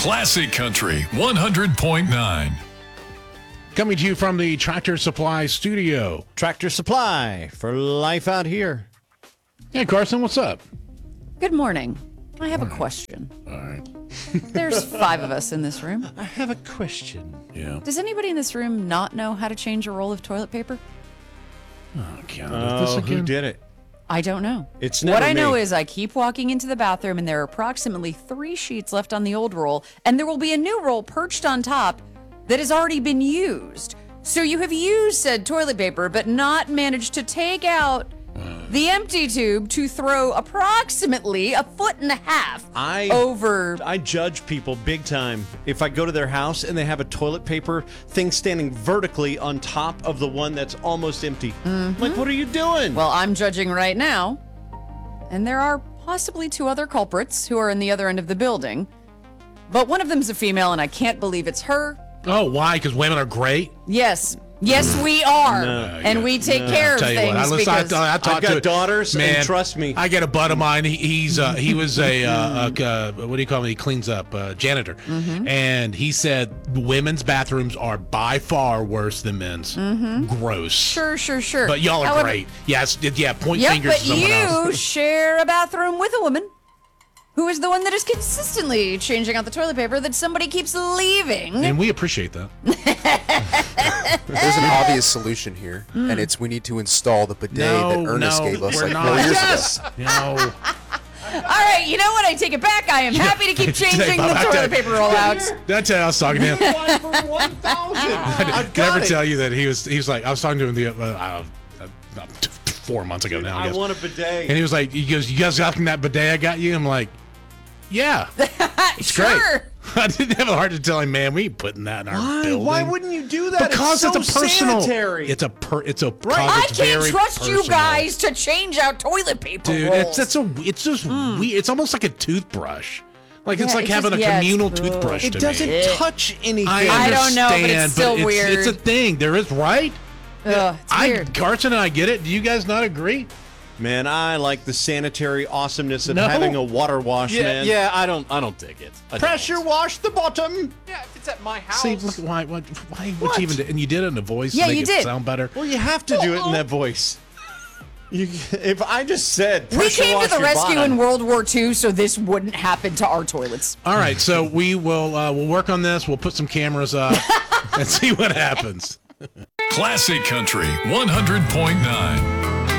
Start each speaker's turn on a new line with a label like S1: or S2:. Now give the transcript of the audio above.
S1: Classic Country 100.9.
S2: Coming to you from the Tractor Supply studio.
S3: Tractor Supply for life out here.
S2: Hey, Carson, what's up?
S4: Good morning. I have a question.
S2: All right.
S4: There's 5 of us in this room.
S3: I have a question.
S2: Yeah.
S4: Does anybody in this room not know how to change a roll of toilet paper?
S2: Oh, God. This again?
S3: Who did it?
S4: I don't know.
S3: It's never
S4: What I know
S3: me.
S4: is I keep walking into the bathroom and there are approximately 3 sheets left on the old roll, and there will be a new roll perched on top that has already been used. So you have used said toilet paper, but not managed to take out the empty tube to throw approximately 1.5 feet over.
S3: I judge people big time if I go to their house and they have a toilet paper thing standing vertically on top of the one that's almost empty. Like, what are you doing?
S4: Well, I'm judging right now, and there are possibly 2 other culprits who are in the other end of the building. But one of them's a female, and I can't believe it's her.
S2: Oh, why? Because women are great?
S4: Yes, we are, and we take care of
S2: Tell you
S4: things
S2: what,
S4: because
S2: I
S3: I've
S2: talked
S3: got
S2: to
S3: daughters,
S2: man,
S3: and trust me.
S2: I get a buddy of mine. He was a what do you call him? He cleans up, janitor, and he said women's bathrooms are by far worse than men's. Gross.
S4: Sure.
S2: But y'all are
S4: However,
S2: great. Yes, yeah. Point
S4: Yep,
S2: fingers
S4: but
S2: to someone else.
S4: you share a bathroom with a woman who is the one that is consistently changing out the toilet paper that somebody keeps leaving.
S2: And we appreciate that.
S5: There's an obvious solution here, and it's we need to install the bidet that Ernest gave us
S2: we're
S5: like
S2: not.
S5: 4 years
S2: Yes.
S5: ago.
S2: No.
S4: All right, you know what? I take it back. I am happy to keep changing the toilet paper rollouts.
S2: Did I tell you I was talking to him?
S3: Apply for 1,000. I've
S2: Did I ever
S3: got it.
S2: tell you that he was like, I was talking to him about 4 months ago now, I
S3: I
S2: guess.
S3: want a bidet.
S2: And he was like, you guys got that bidet I got you? I'm like, yeah. It's
S4: Sure.
S2: great. I didn't have a heart to tell him, man, we ain't putting that in our building.
S3: Why wouldn't you do that?
S2: Because
S3: it's,
S2: it's
S3: so
S2: a personal.
S3: sanitary.
S2: It's a
S4: I
S2: it's
S4: can't
S2: very
S4: trust you
S2: personal.
S4: guys to change out toilet paper
S2: Dude,
S4: rolls.
S2: it's just weird. It's almost like a toothbrush. Like it's
S4: Yeah,
S2: like
S4: it's
S2: having
S4: just-
S2: a
S4: yeah,
S2: communal
S4: it's-
S2: toothbrush
S3: It
S2: to
S3: doesn't
S2: me.
S3: touch anything.
S4: I don't know, but it's
S2: understand,
S4: still
S2: it's
S4: weird.
S2: a thing. There is, right?
S4: Ugh, it's weird.
S2: Carson and I get it. Do you guys not agree?
S3: Man, I like the sanitary awesomeness of
S2: No.
S3: having a water wash, man.
S6: Yeah, I don't dig it. I don't.
S3: Pressure wash the bottom.
S6: Yeah, if it's at my house.
S2: See, look, why would you even do? And you did it in a voice
S4: Yeah,
S2: to make
S4: you
S2: it
S4: did.
S2: sound better.
S3: Well, you have to do it in that voice. If I just said
S4: We
S3: pressure
S4: came to
S3: wash
S4: the
S3: your
S4: rescue
S3: bottom,
S4: in World War II, so this wouldn't happen to our toilets.
S2: All right, so we will we'll work on this. We'll put some cameras up and see what happens.
S1: Classic Country 100.9.